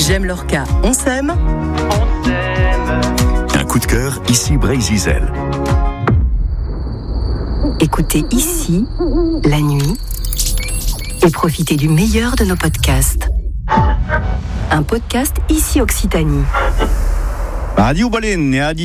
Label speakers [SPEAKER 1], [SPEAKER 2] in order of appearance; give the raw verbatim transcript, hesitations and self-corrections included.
[SPEAKER 1] J'aime Lorca, on s'aime.
[SPEAKER 2] On s'aime.
[SPEAKER 3] Un coup de cœur, ici Brésil.
[SPEAKER 4] Écoutez ici, la nuit, et profitez du meilleur de nos podcasts. Un podcast ici Occitanie.
[SPEAKER 5] Radio Baleine,